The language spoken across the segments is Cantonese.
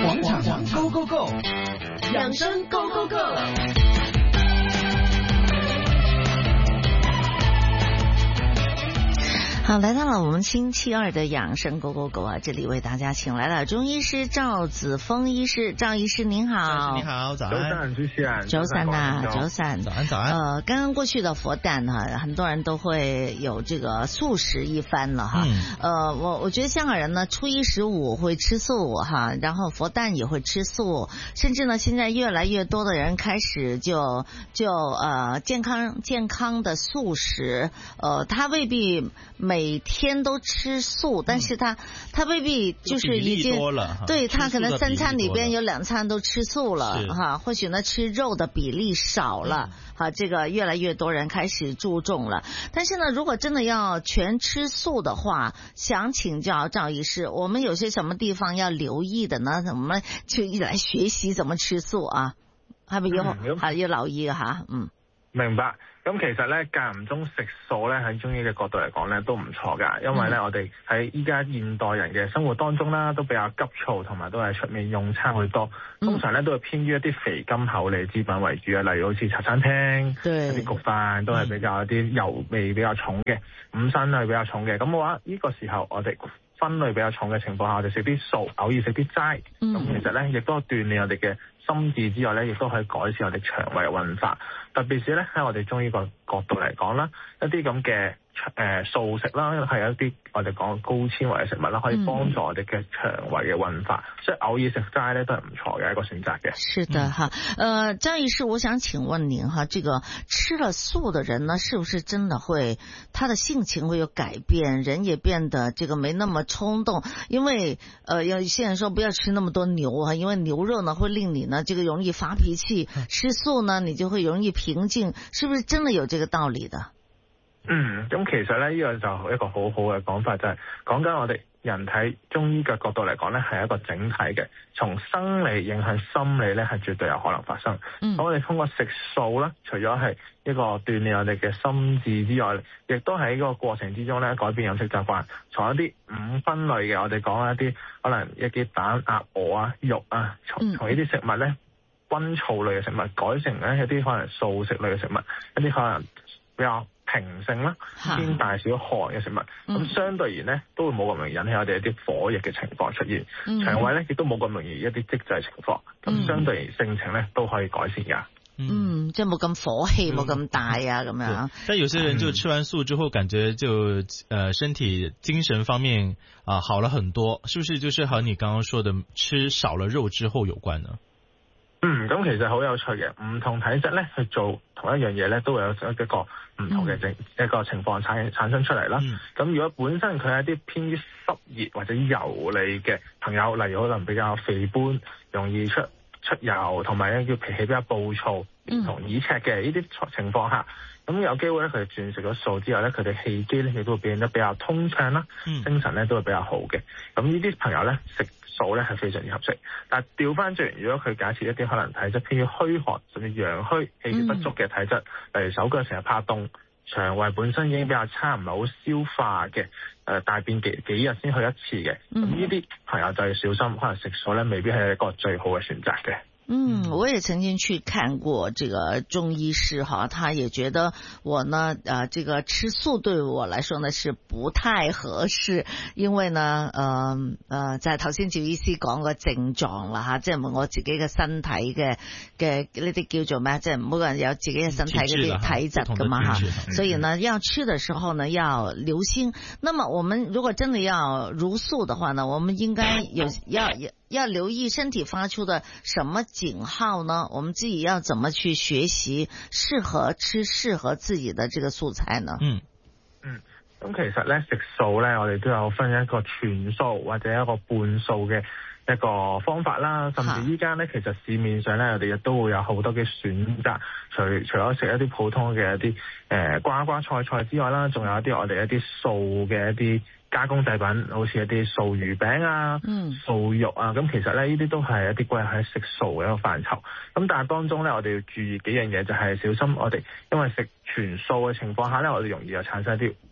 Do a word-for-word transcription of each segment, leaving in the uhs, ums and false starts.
廣場 Go Go Go， 養生 Go Go Go。 好，来到了我们星期二的养生狗狗狗啊，这里为大家请来了中醫師趙子峰醫師，趙醫師您好。 你好，早安。 早安，主持人。 早晨啊，早晨。 早安，早安。 呃，刚剛過去的佛誕哈，很多人都會有這個素食一番了哈。嗯、呃，我我覺得香港人呢，初一十五會吃素哈，然後佛誕也會吃素，甚至呢，現在越來越多的人開始就就呃健康健康的素食，呃，他未必每每天都吃素，但是他他未必就是已經多了，對，他可能三餐裏邊有兩餐都吃素了哈，或許呢吃肉的比例少了哈，這個越來越多人開始注重了。但是呢，如果真的要全吃素的話，想請教趙醫師，我們有些什麼地方要留意的呢？我們就一來學習怎麼吃素啊，係咪要係要留意吓？嗯， 明白。咁其實咧間唔中食素咧喺中醫嘅角度嚟講咧都唔錯噶，因為咧、嗯、我哋喺依家現代人嘅生活當中啦，都比較急躁，同埋都係出面用餐會多，通常咧都係偏於一啲肥甘厚膩之品為主啊，例如好似茶餐廳一啲焗飯都係比較一啲油味比較重嘅，五辛係比較重嘅。咁嘅話呢、呢個時候我哋分類比較重嘅情況下，我哋食啲素，偶爾食啲齋，咁、嗯、其實咧亦都鍛鍊我哋嘅心智之外咧，亦都可以改善我哋腸胃嘅運化。特別是咧喺我哋中醫個角度嚟講啦，一啲咁嘅誒素食啦，係一啲我哋講高纖維嘅食物啦，可以幫助我哋嘅腸胃嘅運化，嗯、所以偶爾食齋咧都係唔錯嘅一個選擇嘅。 是的哈，呃，張醫師，我想請問您哈，這個吃了素的人呢，是不是真的會他的性情會有改變，人也變得這個沒那麼衝動？因為呃，有些人說不要吃那麼多牛啊，因為牛肉呢會令你呢這個容易發脾氣，吃素呢你就會容易平靜，是不是真的有這個道理的？ 嗯，咁其實咧呢、這個就一個好好嘅講法，就係講緊我哋人體中醫嘅角度嚟講咧，係一個整體嘅，從生理影響心理咧係絕對有可能發生。嗯，咁我哋通過食素啦，除咗係一個鍛煉我哋嘅心智之外，亦都喺呢個過程之中咧改變飲食習慣，從一啲五分類嘅我哋講一啲可能一啲蛋、鴨、鵝啊、肉啊，從從呢啲食物咧均燥類嘅食物改成咧一啲可能素食類嘅食物，一啲可能比較平性啦，偏大小寒嘅食物，咁、嗯、相對而言咧，都會冇咁容易引起我哋一啲火熱嘅情況出現，嗯、腸胃咧亦都冇咁容易一啲積滯情況，咁、嗯、相對而性情咧都可以改善噶。 嗯，即係冇咁火氣，冇咁、嗯、大啊，咁樣。 但有些人就吃完素之後，感覺就呃身體精神方面啊、呃、好了很多，是不是就是和你剛剛說的吃少了肉之後有關呢？ 嗯，咁其實好有趣嘅，唔同體質咧去做同一樣嘢咧，都會有一個唔同嘅情、嗯、一個情況產產生出嚟啦。咁、嗯、如果本身佢係一啲偏於濕熱或者油膩嘅朋友，例如可能比較肥胖、容易出出油，同埋咧叫脾氣比較暴躁、同耳赤嘅呢啲情況下，咁有機會咧佢哋轉食咗素之後咧，佢哋氣機咧亦都會變得比較通暢啦，嗯、精神咧都會比較好嘅。咁呢啲朋友咧食素咧係非常之合適。但係調翻轉，如果佢假設一啲可能體質偏於虛寒甚至陽虛、氣血不足嘅體質，嗯、例如手腳成日怕凍，腸胃本身已經比較差，唔係好消化嘅，誒、呃、大便幾幾日先去一次嘅，咁呢啲朋友就要小心，可能食素咧未必係一個最好嘅選擇嘅。 嗯，我也曾經去看過這個中醫師哈，他也覺得我呢，呃，這個吃素對我來說呢是不太合適，因為呢，呃，呃，就係頭先趙醫師講個症狀啦吓，即係我自己嘅身體嘅嘅呢啲叫做咩，即係每個人有自己嘅身體嗰啲體質噶嘛吓，所以呢，要吃的時候呢要留心。那麼我們如果真的要茹素的話呢，我們應該有要要要留意身體發出的什麼警號呢？我們自己要怎麼去學習適合吃適合自己的這個素菜呢？ 嗯嗯，咁其實咧食素咧，我哋都有分一個全素或者一個半素嘅一個方法啦。甚至依家咧，其實市面上咧，我哋亦都會有好多嘅選擇。除除咗食一啲普通嘅一啲誒瓜瓜菜菜之外啦，仲有一啲我哋一啲素嘅一啲加工製品，好似一啲素魚餅啊、嗯、素肉啊，咁其實咧呢啲都係一啲歸入喺食素嘅一個範疇。咁但係當中咧，我哋要注意幾樣嘢，就係、是、小心我哋因為食全素嘅情況下咧，我哋容易又產生一啲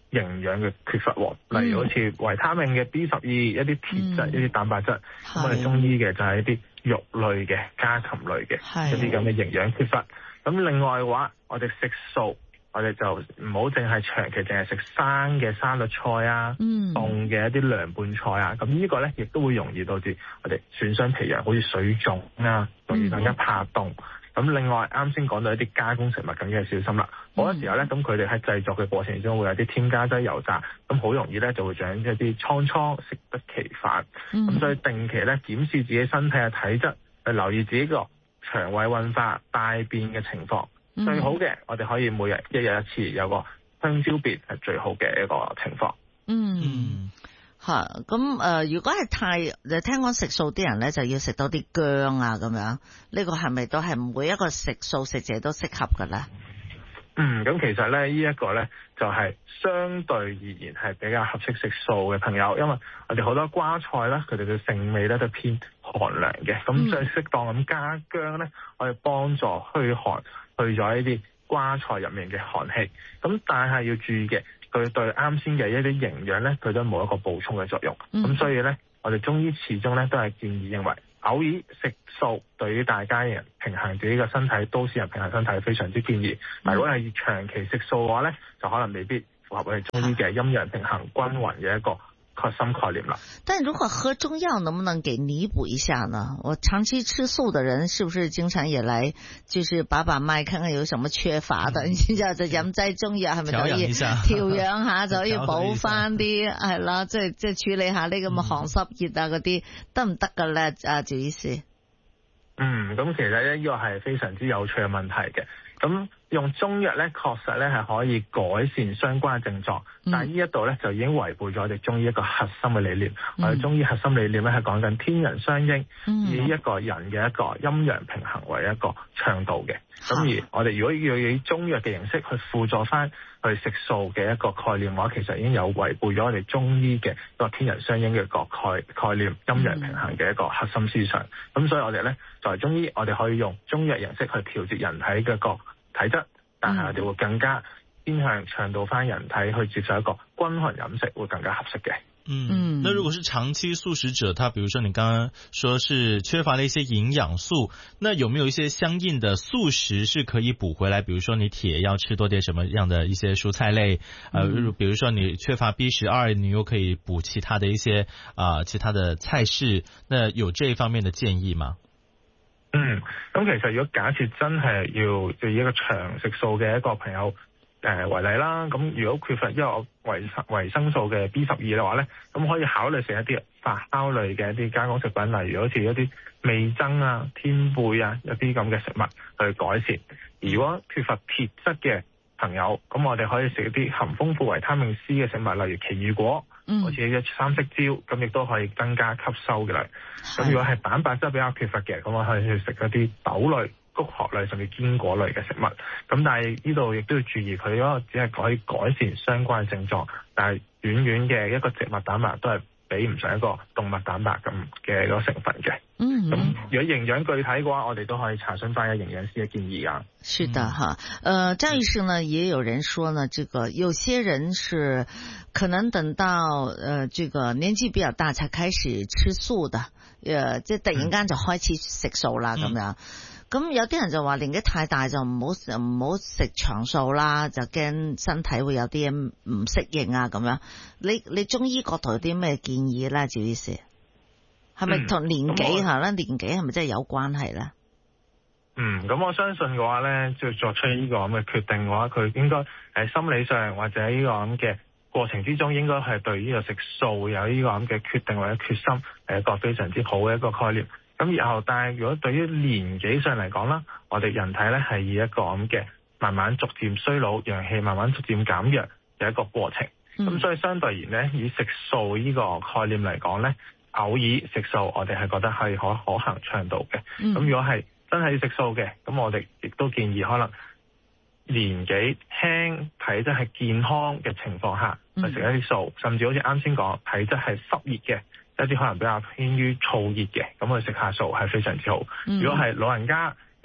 營養嘅缺乏，例如好似維他命嘅 B 十二、一啲鐵質、嗯、一啲蛋白質。咁我哋中醫嘅就係一啲肉類嘅、家禽類嘅一啲咁嘅營養缺乏。咁另外嘅話，我哋食素，我哋就唔好淨係長期淨係食生嘅沙律菜啊、凍嘅、嗯、一啲涼拌菜啊。咁呢個咧亦都會容易導致我哋損傷脾陽，好似水腫啊，容易更加怕凍。咁、嗯、另外啱先講到一啲加工食物，更加小心啦。好、嗯、多時候咧，咁佢哋喺製作嘅過程中會有啲添加劑、油炸，咁好容易咧就會長一啲瘡瘡，適得其反。咁、嗯、所以定期咧檢視自己身體嘅體質，去留意自己個腸胃運化、大便嘅情況。嗯、最好嘅，我哋可以每日一日一次有個香蕉便係最好嘅一個情況。 嗯。吓咁誒，如果係太誒，聽講食素啲人咧就要食多啲薑啊，咁樣呢、呢個係咪都係每一個食素食者都適合噶咧？ 嗯，咁其實咧呢一、呢個咧就係、是、相對而言係比較合適食素嘅朋友，因為我哋好多瓜菜咧，佢哋嘅性味咧都偏寒涼嘅，咁所以適當咁加薑咧，可以幫助驅寒，去咗呢啲瓜菜入面嘅寒氣。咁但係要注意嘅。佢對啱先嘅一啲營養咧，佢都冇一個補充嘅作用。咁、嗯、所以咧，我哋中醫始終咧都係建議認為，偶爾食素對於大家人平衡自己嘅身體，都市人平衡身體非常之建議。但如果係長期食素嘅話咧，就可能未必符合我哋中醫嘅陰陽平衡均勻嘅一個核心概念啦。 但如果喝中藥，能不能給彌補一下呢？我長期吃素的人，是不是經常也來，就是把把脈，看看有什麼缺乏的？然之後就飲劑中藥，係咪可以調養下，就可以補翻啲，係啦，即係即係處理下呢咁嘅寒濕熱啊嗰啲，得唔得噶咧？啊，趙醫師。 嗯，咁其實咧呢個係非常之有趣嘅問題嘅。咁用中藥咧，確實咧係可以改善相關嘅症狀，嗯、但係呢一度咧就已經違背咗我哋中醫一個核心嘅理念。嗯、我哋中醫核心理念咧係講緊天人相應，嗯、以一個人嘅一個陰陽平衡為一個倡導嘅。咁、嗯、而我哋如果要以中藥嘅形式去輔助翻去食素嘅一個概念嘅話，其實已經有違背咗我哋中醫嘅一個天人相應嘅一個概概念、陰陽平衡嘅一個核心思想。咁、嗯、所以我哋咧作為中醫，我哋可以用中藥形式去調節人體嘅個體質，但係我哋會更加偏向倡導翻人體去接受一個均衡飲食，會更加合適嘅。 嗯，那如果是長期素食者，他比如說你剛剛說是缺乏了一些營養素，那有沒有一些相應的素食是可以補回來？比如說你鐵要吃多點什麼樣的一些蔬菜類，呃，比如說你缺乏 B 十二，你又可以補其他的一些啊、呃、其他的菜式，那有這一方面的建議嗎？ 嗯，咁其實如果假設真係要對一個長食素嘅一個朋友誒、呃、為例啦，咁如果缺乏一個維生維生素嘅 B 十二嘅話咧，咁可以考慮食一啲發酵類嘅一啲加工食品，例如好似一啲味噌啊、天貝啊一啲咁嘅食物去改善。如果缺乏鐵質嘅朋友，咁我哋可以食一啲含豐富維他命 C 嘅食物，例如奇異果，嗯、好似一三色椒，咁亦都可以增加吸收嘅啦。咁如果係蛋白質比較缺乏嘅，咁我可以去食一啲豆類、穀殼類甚至堅果類嘅食物。咁但係呢度亦都要注意，佢嗰個只係可以改善相關嘅症狀，但係遠遠嘅一個植物蛋白都係比唔上一個動物蛋白咁嘅一個成分嘅。嗯，咁如果營養具體嘅話，我哋都可以查詢翻一個營養師嘅建議啊。 是的哈，呃，張醫生呢，也有人說呢，這個有些人是可能等到呃這個年紀比較大才開始吃素的，呃，即係突然間就開始食素啦咁樣。咁有啲人就話年紀太大就唔好唔好食長素啦，就驚身體會有啲唔適應啊咁樣。你你中醫角度有啲咩建議咧？趙醫師，係咪同年紀吓咧？年紀係咪真係有關係咧？ 嗯，咁我相信嘅話咧，就作出呢個咁嘅決定嘅話，佢應該喺心理上或者呢個咁嘅過程之中，應該係對呢個食素有呢個咁嘅決定或者決心，係一個非常之好嘅一個概念。咁然後，但係如果對於年紀上嚟講啦，我哋人體咧係以一個咁嘅慢慢逐漸衰老、陽氣慢慢逐漸減弱嘅一個過程。咁、嗯、所以相對而言咧，以食素呢個概念嚟講咧，偶爾食素，我哋係覺得係可可行倡導嘅。咁、嗯、如果係真係要食素嘅，咁我哋亦都建議可能年紀輕、體質係健康嘅情況下去食一啲素，甚至好似啱先講體質係濕熱嘅。一啲可能比較偏於燥熱嘅，咁去食下素係非常之好。嗯、如果係老人家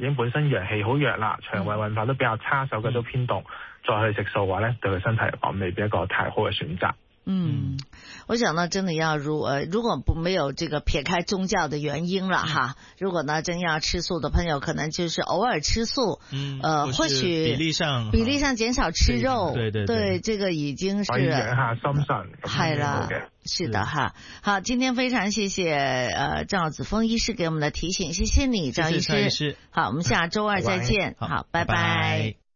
已經本身陽氣好弱啦，腸胃運化都比較差，手腳都偏凍，再去食素嘅話咧，對佢身體嚟講未必一個太好嘅選擇。 嗯，我想呢，真的要如呃，如果不沒有這個撇開宗教的原因了哈，如果呢真要吃素的朋友，可能就是偶爾吃素，嗯，呃，或許比例上比例上減少吃肉， 對對對， 對，這個已經是養下心神， 係啦，是的哈。好，今天非常謝謝呃趙子峰醫師給我們的提醒，謝謝你，趙醫師。 謝謝趙醫師。 好，我們下周二再見。 好， 好，拜拜。